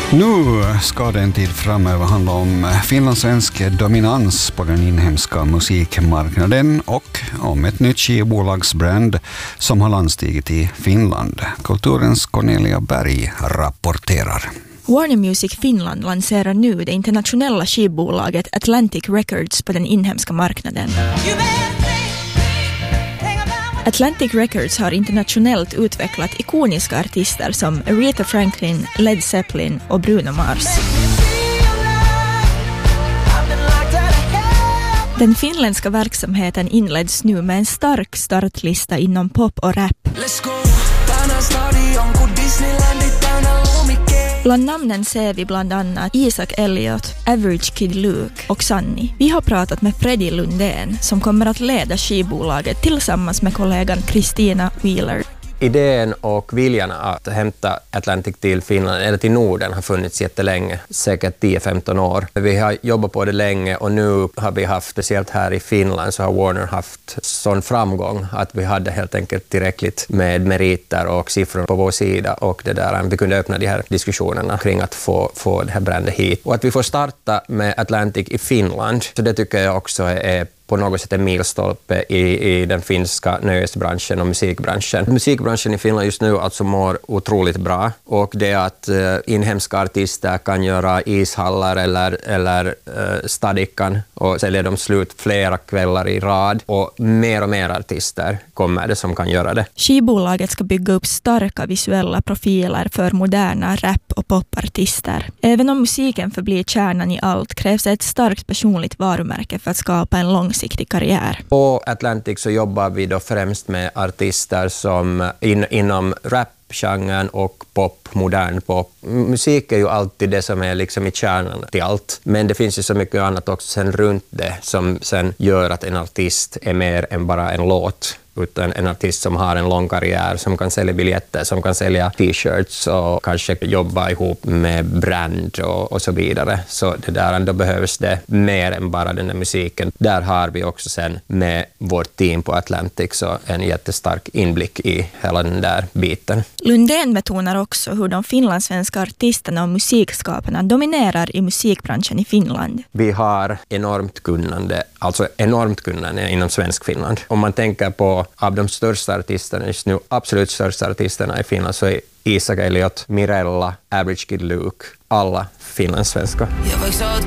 Nu ska det en tid framöver handla om finlandssvensk dominans på den inhemska musikmarknaden och om ett nytt skivbolagsbrand som har landstigit i Finland. Kulturens Cornelia Berg rapporterar. Warner Music Finland lanserar nu det internationella skivbolaget Atlantic Records på den inhemska marknaden. Atlantic Records har internationellt utvecklat ikoniska artister som Aretha Franklin, Led Zeppelin och Bruno Mars. Den finländska verksamheten inleds nu med en stark startlista inom pop och rap. Bland namnen ser vi bland annat Isaac Elliot, Average Kid Luke och Sunny. Vi har pratat med Freddie Lundén som kommer att leda skivbolaget tillsammans med kollegan Christina Wheeler. Idén och viljan att hämta Atlantic till Finland eller till Norden har funnits jättelänge, säkert 10-15 år. Vi har jobbat på det länge och nu har vi haft, speciellt här i Finland, så har Warner haft sån framgång att vi hade helt enkelt tillräckligt med meriter och siffror på vår sida och det där, vi kunde öppna de här diskussionerna kring att få det här brandet hit. Och att vi får starta med Atlantic i Finland, så det tycker jag också är på något sätt en milstolpe i den finska nöjesbranschen och musikbranschen. Musikbranschen i Finland just nu alltså mår otroligt bra och det att inhemska artister kan göra ishallar eller stadikan och sälja dem slut flera kvällar i rad och mer artister kommer det som kan göra det. Skivbolaget ska bygga upp starka visuella profiler för moderna rap- och popartister. Även om musiken förblir kärnan i allt krävs ett starkt personligt varumärke för att skapa en långsiktig karriär. På Atlantic så jobbar vi då främst med artister som inom rap-genren och pop, modern pop. Musik är ju alltid det som är liksom i kärnan till allt. Men det finns ju så mycket annat också sen runt det som sen gör att en artist är mer än bara en låt. Utan en artist som har en lång karriär, som kan sälja biljetter, som kan sälja t-shirts och kanske jobba ihop med brand och så vidare. Så det där, då behövs det mer än bara den där musiken. Där har vi också sen med vårt team på Atlantic så en jättestark inblick i hela den där biten. Lundén betonar också hur de finlandssvenska artisterna och musikskaparna dominerar i musikbranschen i Finland. Vi har enormt kunnande inom svensk Finland. Om man tänker på av de största artisterna just nu, absolut största artisterna i Finland, så är Isaac Elliot, Mirella, Average Kid Luke, alla finlandssvenska. Jag växte upp